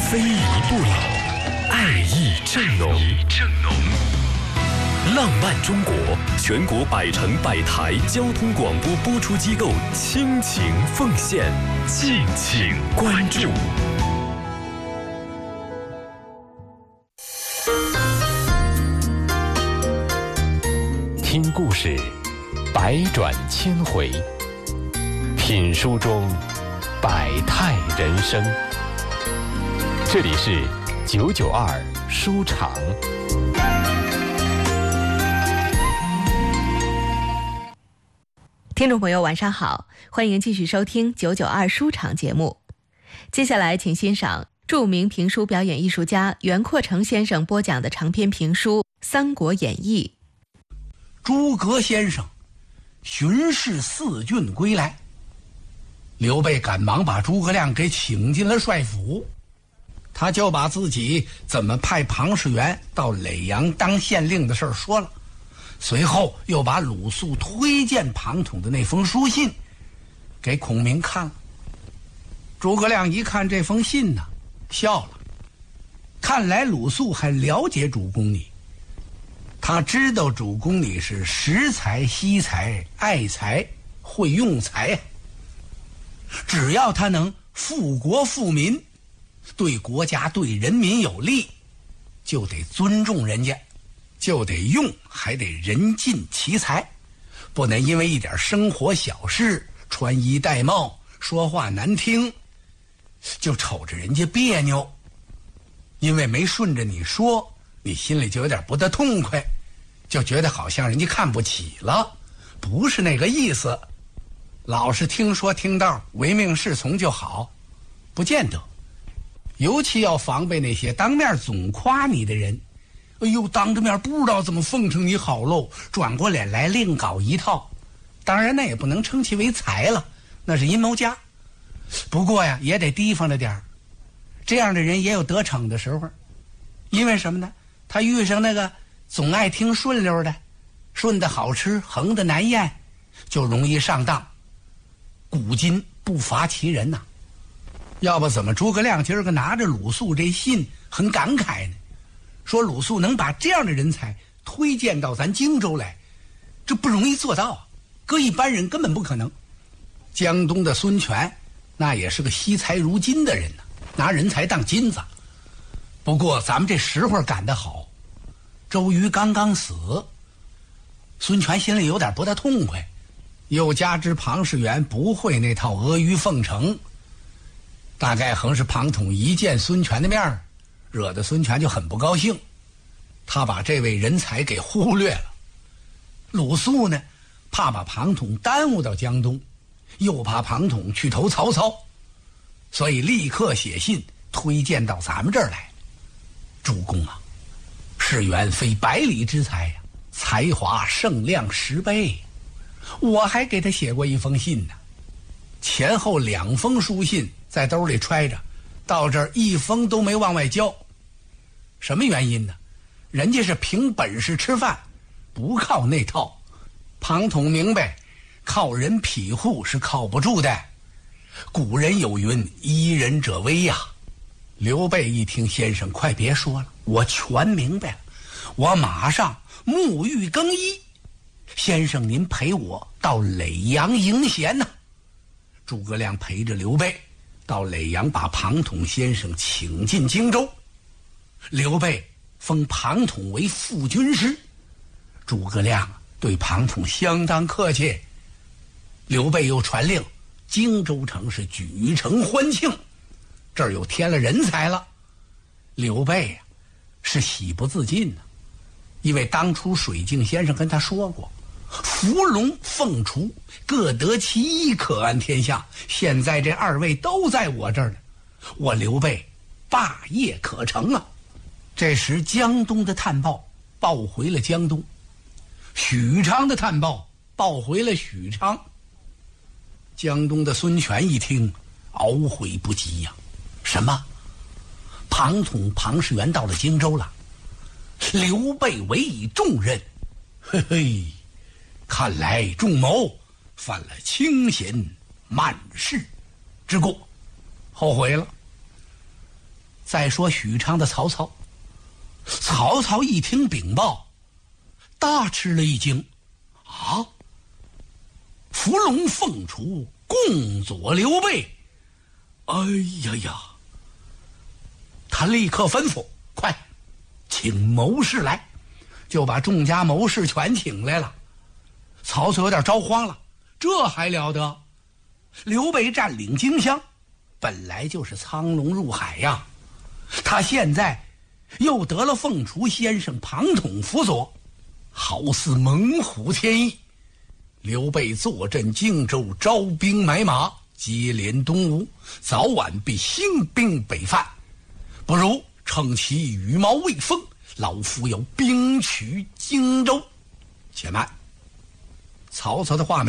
非遗不老，爱意正浓。浪漫中国全国100城100台交通广播播出机构倾情奉献，敬请关注。听故事，百转千回；品书中，百态人生。这里是992书场。 听众朋友晚上好，欢迎继续收听992书场节目。接下来请欣赏著名评书表演艺术家袁阔成先生播讲的长篇评书《三国演义》。 诸葛先生巡视4郡归来，刘备赶忙把诸葛亮给请进了帅府，他就把自己怎么派庞士元到耒阳当县令的事儿说了，随后又把鲁肃推荐庞统的那封书信给孔明看了。诸葛亮一看这封信呢，笑了，看来鲁肃还了解主公你，他知道主公你是识才惜才爱才会用才，只要他能富国富民，对国家对人民有利，就得尊重人家，就得用，还得人尽其才，不能因为一点生活小事，穿衣戴帽说话难听，就瞅着人家别扭，因为没顺着你说，你心里就有点不得痛快，就觉得好像人家看不起了，不是那个意思。老是听说听道，唯命是从就好，不见得。尤其要防备那些当面总夸你的人，哎呦，当着面不知道怎么奉承你好喽，转过脸来另搞一套。当然那也不能称其为才了，那是阴谋家。不过呀，也得提防着点儿，这样的人也有得逞的时候。因为什么呢？他遇上那个总爱听顺溜的，顺的好吃，横的难咽，就容易上当。古今不乏其人呐。要不怎么诸葛亮今儿个拿着鲁肃这信很感慨呢？说鲁肃能把这样的人才推荐到咱荆州来，这不容易做到啊，搁一般人根本不可能。江东的孙权那也是个惜才如金的人呢，拿人才当金子。不过咱们这时候赶得好，周瑜刚刚死，孙权心里有点不大痛快，又加之庞士元不会那套阿谀奉承，大概横是庞统一见孙权的面，惹得孙权就很不高兴，他把这位人才给忽略了。鲁肃呢，怕把庞统耽误到江东，又怕庞统去投曹操，所以立刻写信推荐到咱们这儿来。主公啊，士元非百里之才呀，才华胜量10倍。我还给他写过一封信呢，前后2封书信在兜里揣着，到这儿1封都没往外交。什么原因呢？人家是凭本事吃饭，不靠那套。庞统明白，靠人庇护是靠不住的。古人有云，依人者威呀。刘备一听，先生快别说了，我全明白了，我马上沐浴更衣，先生您陪我到耒阳迎贤呐。诸葛亮陪着刘备到耒阳，把庞统先生请进荆州。刘备封庞统为副军师，诸葛亮对庞统相当客气。刘备又传令，荆州城是举城欢庆，这儿又添了人才了。刘备呀，是喜不自禁呢，因为当初水镜先生跟他说过，伏龙凤雏各得其一，可安天下。现在这2位都在我这儿呢，我刘备霸业可成啊。这时江东的探报报回了江东，许昌的探报报回了许昌。江东的孙权一听，懊悔不及呀。什么？庞统庞士元到了荆州了，刘备委以重任，嘿嘿，看来众谋犯了轻贤慢士之过，后悔了。 再说许昌的曹操，曹操一听禀报，大吃了一惊，啊！伏龙凤雏共佐刘备，哎呀呀！他立刻吩咐，快请谋士来，就把众家谋士全请来了。曹操有点着慌了，这还了得？刘备占领荆襄，本来就是苍龙入海呀，他现在又得了凤雏先生庞统辅佐，好似猛虎添翼。刘备坐镇荆州，招兵买马，接连东吴，早晚必兴兵北犯，不如趁其羽毛未丰，老夫有兵取荆州。且慢，曹操的话